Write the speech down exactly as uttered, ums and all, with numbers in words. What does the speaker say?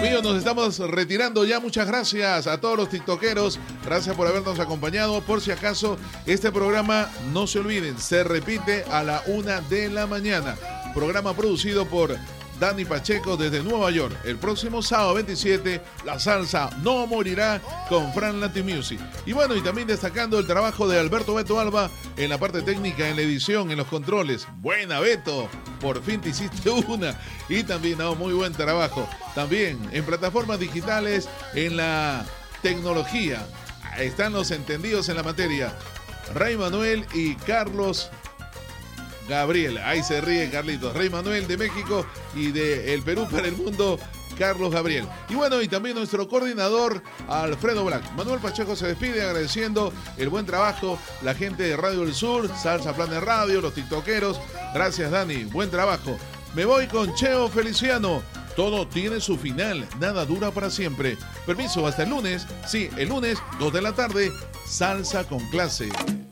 Amigos, nos estamos retirando ya. Muchas gracias a todos los tiktokeros. Gracias por habernos acompañado. Por si acaso, este programa, no se olviden, se repite a la una de la mañana. Programa producido por Dani Pacheco desde Nueva York. El próximo sábado veintisiete, la salsa no morirá con Fran Latin Music. Y bueno, y también destacando el trabajo de Alberto Beto Alba en la parte técnica, en la edición, en los controles. Buena, Beto, por fin te hiciste una. Y también, no, muy buen trabajo. También en plataformas digitales, en la tecnología. Están los entendidos en la materia. Rey Manuel y Carlos Gabriel, ahí se ríe Carlitos. Rey Manuel de México y de El Perú para el mundo, Carlos Gabriel. Y bueno, y también nuestro coordinador, Alfredo Black. Manuel Pacheco se despide agradeciendo el buen trabajo, la gente de Radio del Sur, Salsa Plan de Radio, los tiktokeros. Gracias, Dani, buen trabajo. Me voy con Cheo Feliciano. Todo tiene su final, nada dura para siempre. Permiso, hasta el lunes. Sí, el lunes, dos de la tarde, Salsa con Clase.